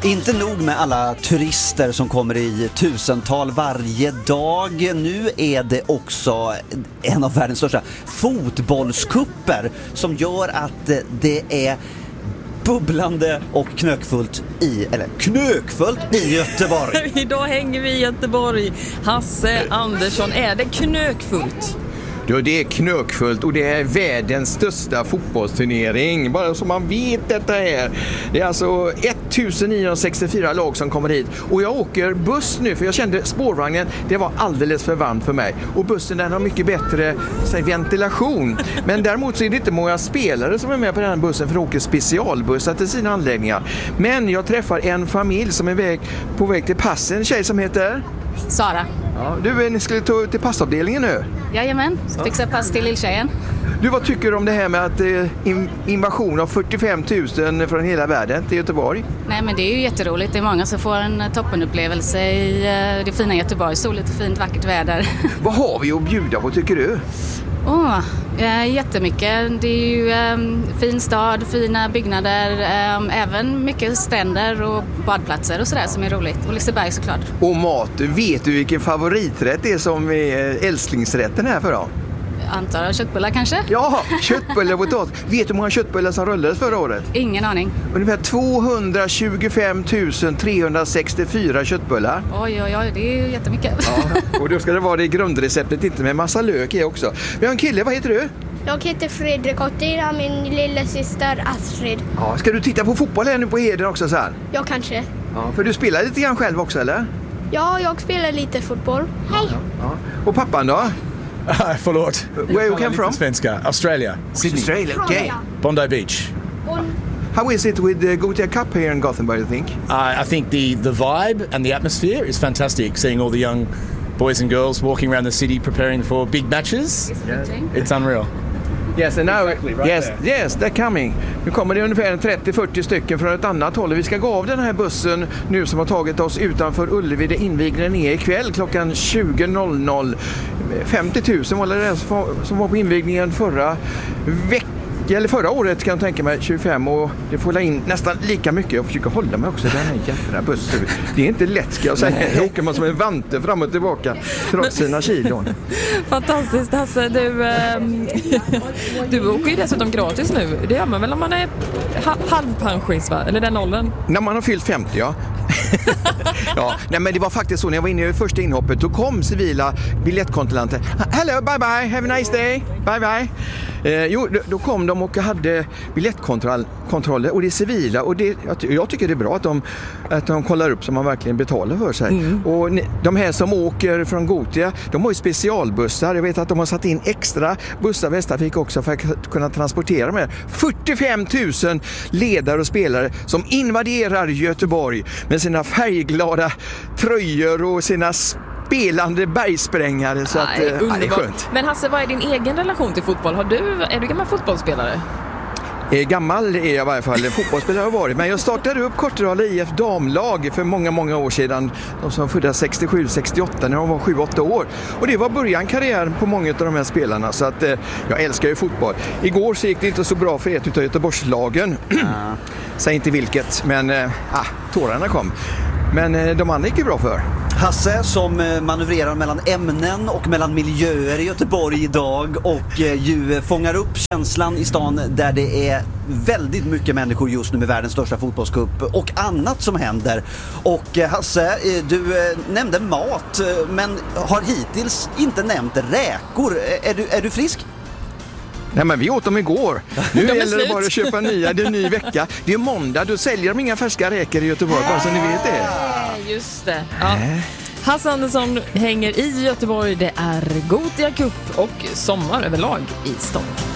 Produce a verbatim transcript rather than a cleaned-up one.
Inte nog med alla turister som kommer i tusental varje dag. Nu är det också en av världens största fotbollskupper som gör att det är bubblande och knökfullt i, eller knökfullt i Göteborg. Idag hänger vi i Göteborg. Hasse Andersson, är det knökfullt? Ja, det är knökfullt och det är världens största fotbollsturnering. Bara så man vet detta här. Det är alltså nittonhundrasextiofyra lag som kommer hit. Och jag åker buss nu för jag kände spårvagnen, det var alldeles för varmt för mig. Och bussen den har mycket bättre säg, ventilation. Men däremot så är det inte många spelare som är med på den här bussen för att åka specialbussar till sina anläggningar. Men jag träffar en familj som är väg, på väg till passen. En tjej som heter... Sara. Ja, du, ni skulle ta till passavdelningen nu? Jajamän, fixa pass till lilltjejen. Du, vad tycker du om det här med att eh, invasion av fyrtiofem tusen från hela världen till Göteborg? Nej, men det är ju jätteroligt. Det är många som får en toppenupplevelse i eh, det fina Göteborg. Så lite fint, vackert väder. Vad har vi att bjuda på tycker du? Åh, oh, jättemycket. Det är ju eh, fin stad, fina byggnader, eh, även mycket stränder och badplatser och sådär som är roligt. Och Liseberg såklart. Och mat, vet du vilken favoriträtt det är som är älsklingsrätten här för då? Antar köttbullar kanske? Ja, köttbullar och potatis. Vet du hur många köttbullar som rullades förra året? Ingen aning. Ungefär tvåhundratjugofem tusen trehundrasextiofyra köttbullar. Oj, oj, oj, det är ju jättemycket. Ja, och då ska det vara det grundreceptet, inte med massa lök i också. Vi har en kille, vad heter du? Jag heter Fredrik och det är min lilla syster Astrid. Ja, ska du titta på fotboll här nu på Heden också så här? Ja, kanske. Ja, för du spelar lite grann själv också, eller? Ja, jag spelar lite fotboll. Hej! Ja, ja. Och pappan då? Uh, förlåt. Where you come from? Svenska. Australia. Sydney. Australia, okay. Bondi Beach. How is it with the Gothia Cup here in Gothenburg, you think? Uh, I think the, the vibe and the atmosphere is fantastic. Seeing all the young boys and girls walking around the city preparing for big matches. Yeah. It's unreal. Yes, and now, Exactly, right yes, there. yes, they're coming. Nu kommer det ungefär trettio fyrtio stycken från ett annat håll. Vi ska gå av den här bussen nu som har tagit oss utanför Ullevi. Det invigningen är ikväll klockan tjugo. femtio tusen var det som var på invigningen förra veckan. Eller förra året kan jag tänka mig tjugofem och det får la in nästan lika mycket. Jag försöker hålla mig också den här jävla bussen. Det är inte lätt ska jag säga. Då åker man som en vante fram och tillbaka trots sina kilon. Fantastiskt Hasse, du, ähm, du åker ju dessutom gratis nu. Det gör man väl om man är ha- halvpensionist va? Eller den åldern? När man har fyllt femtio, ja. Ja, nej men det var faktiskt så när jag var inne i första inhoppet då kom civila biljettkontrollanter. Hello, bye bye, have a nice day, bye bye. Eh, jo, då kom de och hade biljettkontroller och det är civila och det, jag tycker det är bra att de, att de kollar upp så man verkligen betalar för sig. Mm. Och de här som åker från Gothia, de har ju specialbussar. Jag vet att de har satt in extra bussar Västtrafik också för att kunna transportera med fyrtiofem tusen ledare och spelare som invaderar Göteborg med sina färgglada tröjor och sina spelande bergsprängare så att, Aj, äh, det är skönt. Men Hasse, vad är din egen relation till fotboll? Har du, är du gammal fotbollsspelare? Gammal är jag i varje fall, fotbollsspelare har varit. Men jag startade upp Kortedala I F damlag för många, många år sedan. De som födda sextiosju sextioåtta när de var sju åtta år. Och det var början karriären på många av de här spelarna. Så att eh, jag älskar ju fotboll. Igår så gick det inte så bra för ett utav Göteborgslagen. Mm. Säg inte vilket, men eh, ah, tårarna kom. Men eh, de andra gick ju bra för. Hasse som manövrerar mellan ämnen och mellan miljöer i Göteborg idag och ju fångar upp känslan i stan där det är väldigt mycket människor just nu med världens största fotbollscup och annat som händer. Och Hasse, du nämnde mat men har hittills inte nämnt räkor. Är du, är du frisk? Nej men vi åt dem igår. Nu de gäller det bara att köpa nya, det är en ny vecka. Det är måndag, då säljer de inga färska räkor i Göteborg, bara så ni vet det. Just det. Ja. Hasse Andersson hänger i Göteborg, det är Gothia Cup och sommar överlag i stan.